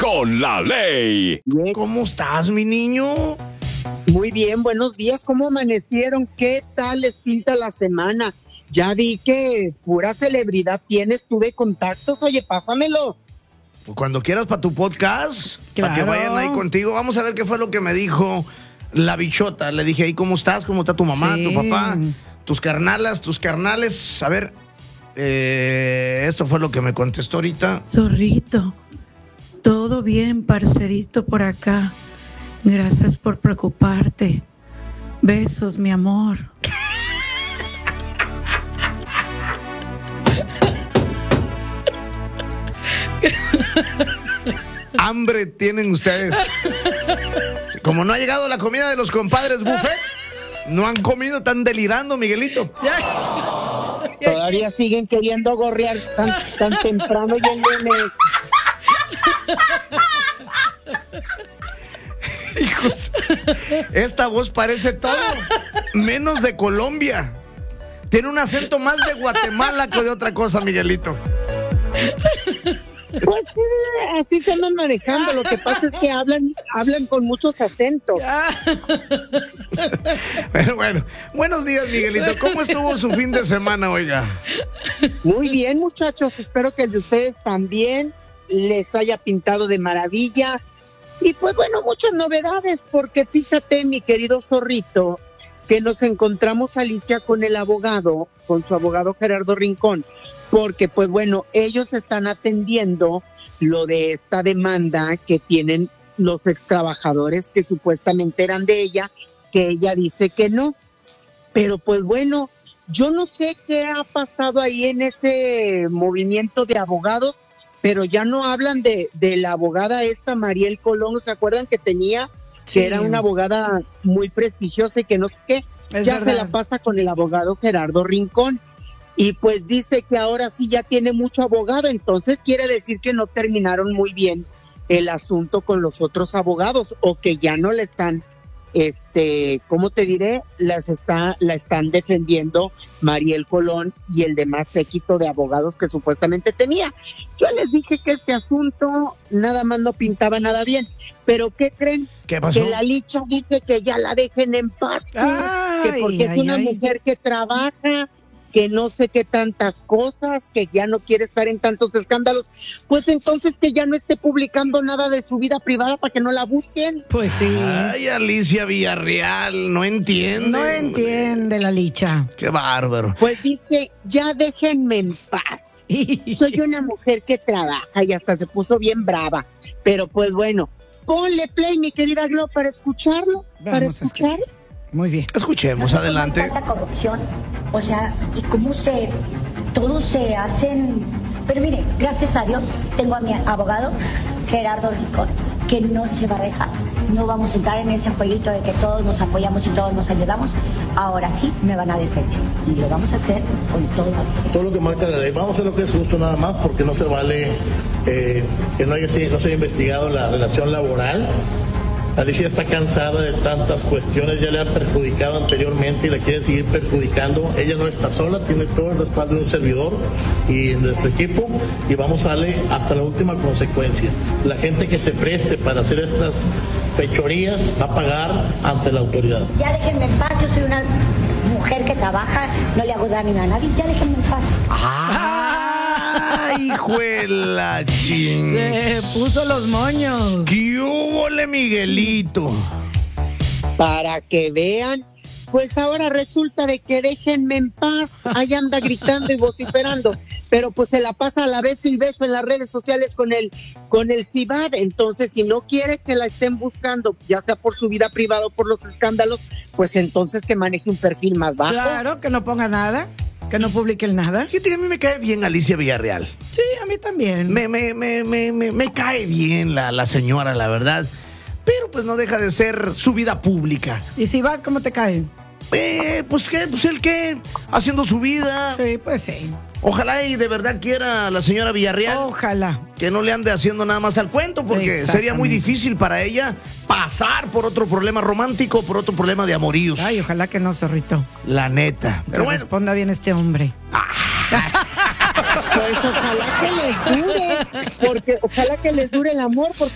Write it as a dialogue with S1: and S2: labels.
S1: con la ley.
S2: ¿Cómo estás, mi niño?
S3: Muy bien, buenos días. ¿Cómo amanecieron? ¿Qué tal les pinta la semana? Ya vi que pura celebridad tienes tú de contactos. Oye, pásamelo.
S2: Cuando quieras para tu podcast,
S4: Claro.
S2: para que vayan ahí contigo. Vamos a ver qué fue lo que me dijo la bichota. Le dije, ahí, ¿cómo estás? ¿Cómo está tu mamá,
S4: Sí.
S2: tu papá, tus carnalas, tus carnales? A ver, esto fue lo que me contestó ahorita.
S5: Zorrito, todo bien, parcerito, por acá. Gracias por preocuparte. Besos, mi amor.
S2: Hambre tienen ustedes. Como no ha llegado la comida de los compadres buffet, no han comido, están delirando, Miguelito.
S3: Todavía siguen queriendo gorrear tan temprano y el lunes.
S2: Hijos, esta voz parece todo menos de Colombia. Tiene un acento más de Guatemala que de otra cosa, Miguelito.
S3: Pues así se andan manejando. Lo que pasa es que hablan con muchos acentos.
S2: Pero bueno, buenos días, Miguelito. ¿Cómo estuvo su fin de semana, oiga?
S3: Muy bien, muchachos. Espero que el de ustedes también les haya pintado de maravilla. Y pues bueno, muchas novedades, porque fíjate, mi querido Zorrito, que nos encontramos, Alicia, con el abogado, con su abogado Gerardo Rincón, porque pues bueno, ellos están atendiendo lo de esta demanda que tienen los extrabajadores que supuestamente eran de ella, que ella dice que no. Pero pues bueno, yo no sé qué ha pasado ahí en ese movimiento de abogados, pero ya no hablan de la abogada esta Mariel Colón. ¿Se acuerdan que tenía?
S4: Sí.
S3: Que era una abogada muy prestigiosa y que no sé qué.
S4: Es
S3: ya
S4: verdad.
S3: se la pasa con el abogado Gerardo Rincón. Y pues dice que ahora sí ya tiene mucho abogado, entonces quiere decir que no terminaron muy bien el asunto con los otros abogados, o que ya no le están, ¿cómo te diré? La están defendiendo Mariel Colón y el demás séquito de abogados que supuestamente tenía. Yo les dije que este asunto nada más no pintaba nada bien, pero ¿qué creen?
S2: ¿Qué pasó?
S3: Que la Licha dice que ya la dejen en paz, que porque es una mujer que trabaja, que no sé qué tantas cosas, que ya no quiere estar en tantos escándalos. Pues entonces que ya no esté publicando nada de su vida privada para que no la busquen.
S4: Pues sí.
S2: Ay, Alicia Villarreal, no entiende.
S4: No entiende la Licha.
S2: Qué bárbaro.
S3: Pues dice, ya déjenme en paz. Soy una mujer que trabaja, y hasta se puso bien brava. Pero pues bueno, ponle play, mi querida Glo, para escucharlo.
S4: Vamos
S3: para
S4: a
S3: escuchar.
S4: Muy bien.
S2: Escuchemos, adelante.
S6: Tanta corrupción, o sea, y cómo todos se hacen. Pero mire, gracias a Dios tengo a mi abogado Gerardo Rincón, que no se va a dejar. No vamos a entrar en ese jueguito de que todos nos apoyamos y todos nos ayudamos. Ahora sí me van a defender y lo vamos a hacer con todo lo que
S7: Todo lo que marca la ley. Vamos a hacer lo que es justo nada más, porque no se vale que no se haya investigado la relación laboral. Alicia está cansada de tantas cuestiones, ya le han perjudicado anteriormente y la quiere seguir perjudicando. Ella no está sola, tiene todo el respaldo de un servidor y de nuestro equipo, y vamos a darle hasta la última consecuencia. La gente que se preste para hacer estas fechorías va a pagar ante la autoridad.
S6: Ya déjenme en paz, yo soy una mujer que trabaja, no le hago daño a nadie, ya déjenme en paz.
S2: ¡Ay, hijo de la ching!
S4: Se puso los moños.
S2: ¿Qué húbole, Miguelito?
S3: Para que vean, pues ahora resulta de que déjenme en paz. Ahí anda gritando y vociferando, pero pues se la pasa a la vez y beso en las redes sociales con el CIBAD. Entonces, si no quiere que la estén buscando, ya sea por su vida privada o por los escándalos, pues entonces que maneje un perfil más bajo.
S4: Claro, que no ponga nada, que no publique nada.
S2: Fíjate que a mí me cae bien Alicia Villarreal.
S4: Sí, a mí también.
S2: Me cae bien la señora, la verdad. Pero pues no deja de ser su vida pública.
S4: ¿Y si va, cómo te cae?
S2: Pues qué, pues el qué, haciendo su vida.
S4: Sí, pues sí.
S2: Ojalá y de verdad quiera la señora Villarreal.
S4: Ojalá.
S2: Que no le ande haciendo nada más al cuento, porque sería muy difícil para ella pasar por otro problema romántico, por otro problema de amoríos.
S4: Ay, ojalá que no, Zorrito.
S2: La neta. Pero bueno.
S4: Responda bien este hombre.
S3: Pues ojalá que les dure, porque ojalá que les dure el amor, porque